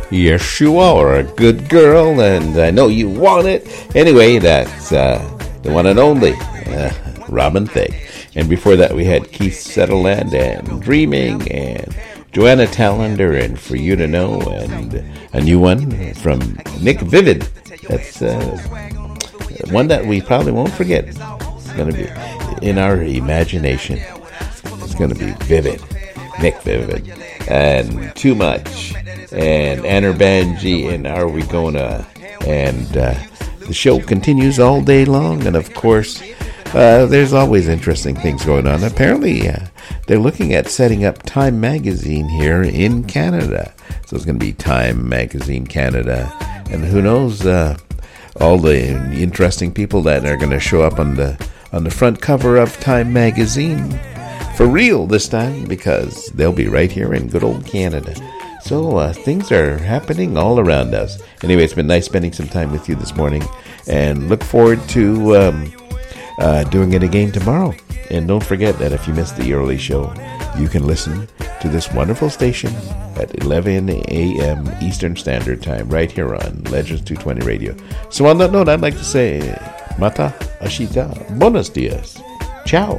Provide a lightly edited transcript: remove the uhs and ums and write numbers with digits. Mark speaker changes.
Speaker 1: Yes, you are a good girl, and I know you want it. Anyway, that's the one and only Robin Thicke. And before that, we had Keith Sutherland and Dreaming, and Joanna Tallender and For You to Know, and a new one from Nick Vivid. That's one that we probably won't forget. It's going to be in our imagination. It's going to be vivid. Nick Vivid. And Too Much. And Anner Banji and Are We Gonna? And the show continues all day long. And of course, there's always interesting things going on. Apparently, they're looking at setting up Time Magazine here in Canada. So it's going to be Time Magazine Canada. And who knows, all the interesting people that are going to show up on the front cover of Time Magazine. For real this time, because they'll be right here in good old Canada. So things are happening all around us. Anyway, it's been nice spending some time with you this morning. And look forward to doing it again tomorrow. And don't forget that if you missed the early show, you can listen to this wonderful station at 11 a.m. Eastern Standard Time right here on Legends 220 Radio. So on that note, I'd like to say, Mata, Ashita, Buenos dias. Ciao.